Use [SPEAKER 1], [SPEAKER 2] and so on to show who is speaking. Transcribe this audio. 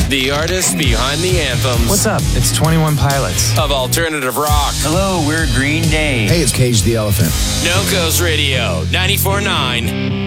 [SPEAKER 1] The artists behind the anthems.
[SPEAKER 2] What's up? It's 21 Pilots.
[SPEAKER 1] Of alternative rock.
[SPEAKER 3] Hello, we're Green Day.
[SPEAKER 4] Hey, it's Cage the Elephant.
[SPEAKER 1] No Ghost Radio, 94.9.